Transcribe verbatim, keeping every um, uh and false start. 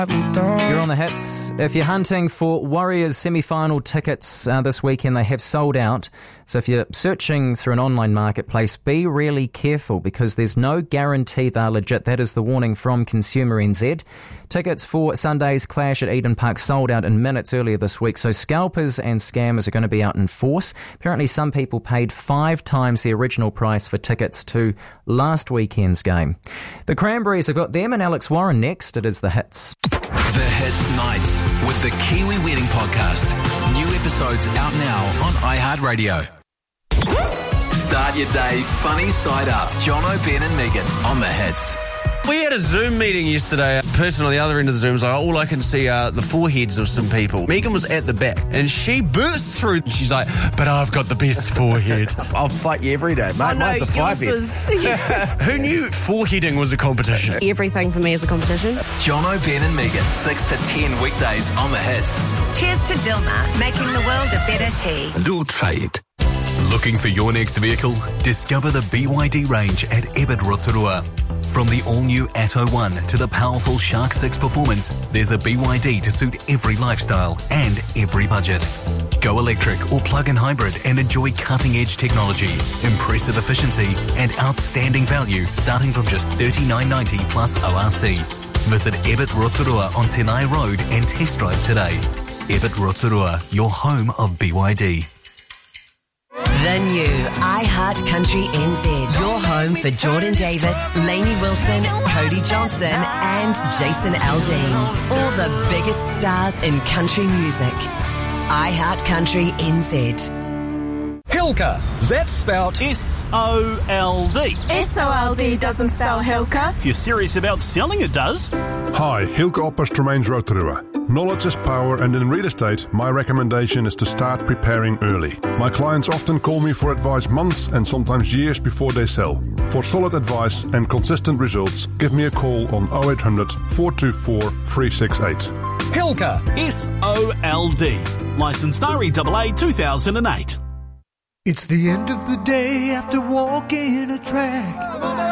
You're on the hits. If you're hunting for Warriors semi-final tickets uh, this weekend, they have sold out. So if you're searching through an online marketplace, be really careful because there's no guarantee they're legit. That is the warning from Consumer N Z. Tickets for Sunday's clash at Eden Park sold out in minutes earlier this week. So scalpers and scammers are going to be out in force. Apparently some people paid five times the original price for tickets to last weekend's game. The Cranberries have got them and Alex Warren next. It is The Hits. The Hits Nights with the Kiwi Wedding Podcast. New episodes out now on iHeartRadio. Start your day funny side up. Jono, Ben and Megan on The Hits. We had a Zoom meeting yesterday. A person on the other end of the Zoom was like, all I can see are the foreheads of some people. Megan was at the back and she burst through. She's like, but I've got the best forehead. I'll fight you every day, mate. Oh, no, Mine's a five head. was... Who knew foreheading was a competition? Everything for me is a competition. Jono, Ben and Megan, six to ten weekdays on The Hits. Cheers to Dilmah, making the world a better tea. Do try it. Looking for your next vehicle? Discover the B Y D range at Ebert Rotorua. From the all-new Atto one to the powerful Shark six performance, there's a B Y D to suit every lifestyle and every budget. Go electric or plug-in hybrid and enjoy cutting-edge technology, impressive efficiency and outstanding value starting from just thirty-nine ninety plus O R C. Visit Ebert Rotorua on Tenai Road and test drive today. Ebert Rotorua, your home of B Y D. The new iHeart Country N Z. Your home for Jordan Davis, Lainey Wilson, Cody Johnson and Jason Aldean. All the biggest stars in country music. iHeart Country N Z. Hilka. That's spelled S O L D. S O L D doesn't spell Hilka. If you're serious about selling, it does. Hi, Hilka Oppers Tremains Rotorua. Knowledge is power, and in real estate, my recommendation is to start preparing early. My clients often call me for advice months and sometimes years before they sell. For solid advice and consistent results, give me a call on oh eight hundred, four two four, three six eight. Hilka. S O L D. Licensed R E A A two thousand eight. It's the end of the day after walking a track.